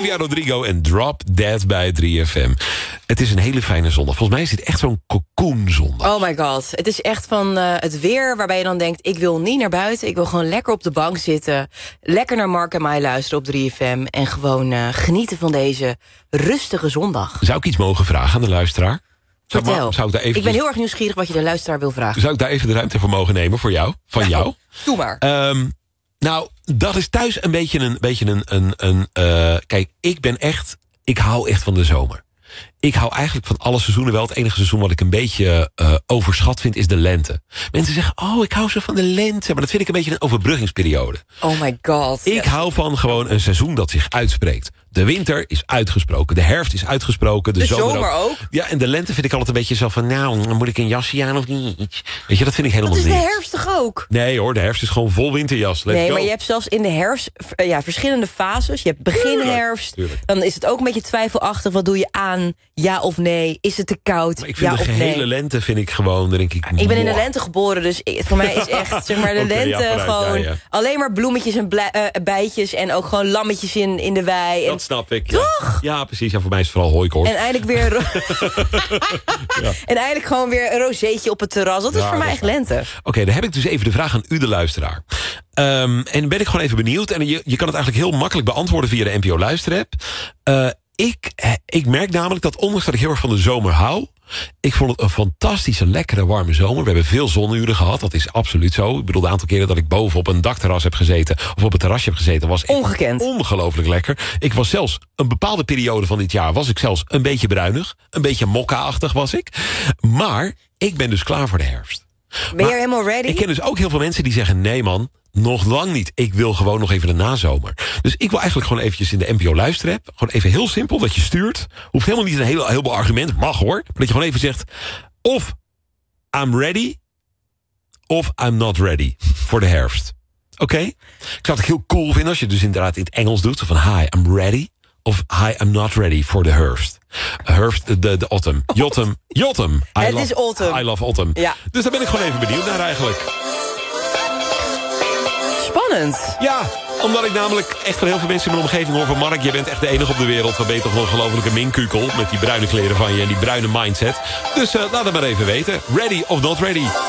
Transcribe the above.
Olivia Rodrigo en Drop Dead bij 3FM. Het is een hele fijne zondag. Volgens mij is dit echt zo'n cocoonzondag. Oh my god. Het is echt van het weer waarbij je dan denkt... ik wil niet naar buiten, ik wil gewoon lekker op de bank zitten. Lekker naar Mark en mij luisteren op 3FM. En gewoon genieten van deze rustige zondag. Zou ik iets mogen vragen aan de luisteraar? Vertel. Ik ben heel erg nieuwsgierig wat je de luisteraar wil vragen. Zou ik daar even de ruimte voor mogen nemen voor jou? Van jou? Doe maar. Nou, dat is thuis een beetje een kijk, ik hou echt van de zomer. Ik hou eigenlijk van alle seizoenen wel. Het enige seizoen wat ik een beetje overschat vind is de lente. Mensen zeggen, ik hou zo van de lente. Maar dat vind ik een beetje een overbruggingsperiode. Oh my god. Ik hou van gewoon een seizoen dat zich uitspreekt. De winter is uitgesproken. De herfst is uitgesproken. De zomer ook. Ja, en de lente vind ik altijd een beetje zo van... nou, moet ik een jasje aan of niet? Weet je, dat vind ik helemaal niet. Dat is de herfst toch ook? Nee hoor, de herfst is gewoon vol winterjas. Let's go. Maar je hebt zelfs in de herfst verschillende fases. Je hebt beginherfst. Tuurlijk. Dan is het ook een beetje twijfelachtig. Wat doe je aan? Ja of nee? Is het te koud? Maar ik vind de gehele lente vind ik gewoon... denk ik ben in de lente geboren, dus voor mij is echt zeg maar, de lente gewoon... alleen maar bloemetjes en bijtjes... en ook gewoon lammetjes in de wei. Dat snap ik. Toch? Ja, precies. Ja, voor mij is het vooral hooikoorts. En eindelijk weer... En eigenlijk gewoon weer een rozeetje op het terras. Dat is voor mij echt lente. Oké, dan heb ik dus even de vraag aan u, de luisteraar. En ben ik gewoon even benieuwd. En je kan het eigenlijk heel makkelijk beantwoorden via de NPO Luisterapp. Ik merk namelijk dat ondanks dat ik heel erg van de zomer hou... ik vond het een fantastische, lekkere, warme zomer. We hebben veel zonuren gehad, dat is absoluut zo. Ik bedoel, de aantal keren dat ik boven op een dakterras heb gezeten... of op het terrasje heb gezeten, was ongekend. Ongelooflijk lekker. Ik was zelfs, een bepaalde periode van dit jaar... was ik zelfs een beetje bruinig. Een beetje mokka-achtig was ik. Maar ik ben dus klaar voor de herfst. Ben je helemaal ready? Ik ken dus ook heel veel mensen die zeggen... nee man, nog lang niet. Ik wil gewoon nog even de nazomer. Dus ik wil eigenlijk gewoon eventjes in de NPO Luisterapp... gewoon even heel simpel dat je stuurt. Hoeft helemaal niet een heel argument. Mag hoor. Maar dat je gewoon even zegt... of I'm ready... of I'm not ready voor de herfst. Oké? Ik zou het heel cool vinden als je dus inderdaad in het Engels doet. Zo van hi, I'm ready... of hi, I'm not ready for the herfst. Herfst, de autumn. Jotum. Het is autumn. I love autumn. Ja. Dus daar ben ik gewoon even benieuwd naar eigenlijk. Spannend. Ja, omdat ik namelijk echt van heel veel mensen in mijn omgeving hoor van... Mark, je bent echt de enige op de wereld. Wat ben je toch een ongelofelijke minkukel... met die bruine kleren van je en die bruine mindset. Dus laat het maar even weten. Ready of not ready?